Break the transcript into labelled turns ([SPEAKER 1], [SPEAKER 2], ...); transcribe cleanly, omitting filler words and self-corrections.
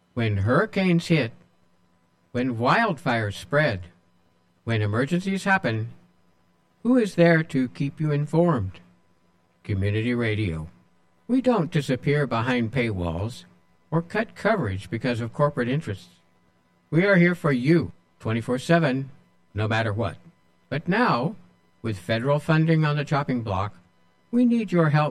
[SPEAKER 1] When hurricanes hit, when wildfires spread, when emergencies happen, who is there to keep you informed? Community Radio. We don't disappear behind paywalls or cut coverage because of corporate interests. We are here for you 24/7, no matter what. But now, with federal funding on the chopping block, we need your help